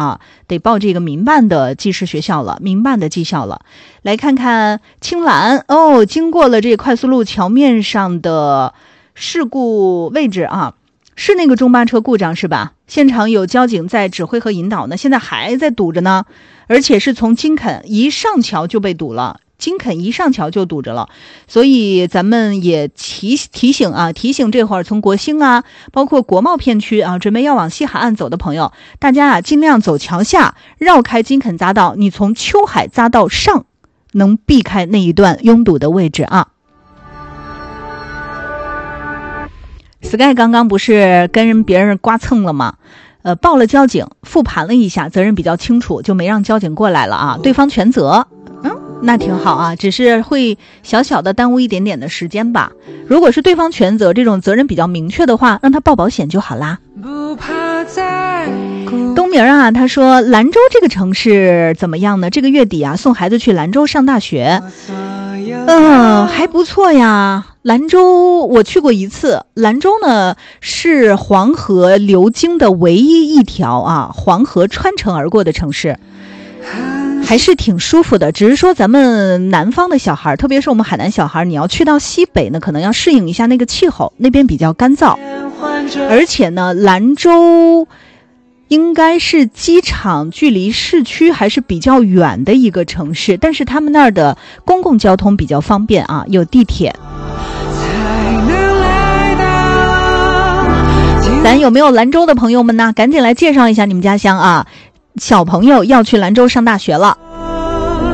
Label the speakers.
Speaker 1: 啊，得报这个民办的技师学校了，民办的技校了。来看看青兰哦，经过了这快速路桥面上的事故位置啊，是那个中巴车故障是吧？现场有交警在指挥和引导呢，现在还在堵着呢，而且是从金肯一上桥就被堵了。金肯一上桥就堵着了，所以咱们也提醒这会儿从国兴啊，包括国贸片区啊，准备要往西海岸走的朋友，大家啊尽量走桥下，绕开金肯匝道，你从秋海匝道上能避开那一段拥堵的位置啊。Sky 刚刚不是跟别人刮蹭了吗？报了交警，复盘了一下，责任比较清楚，就没让交警过来了啊，对方全责。那挺好啊，只是会小小的耽误一点点的时间吧。如果是对方全责，这种责任比较明确的话，让他报保险就好啦。东明啊，他说兰州这个城市怎么样呢？这个月底啊，送孩子去兰州上大学。还不错呀。兰州我去过一次，兰州呢是黄河流经的唯一一条啊，黄河穿城而过的城市。还是挺舒服的，只是说咱们南方的小孩，特别是我们海南小孩，你要去到西北呢，可能要适应一下那个气候，那边比较干燥。而且呢，兰州应该是机场距离市区还是比较远的一个城市，但是他们那儿的公共交通比较方便啊，有地铁。咱有没有兰州的朋友们呢？赶紧来介绍一下你们家乡啊！小朋友要去兰州上大学了。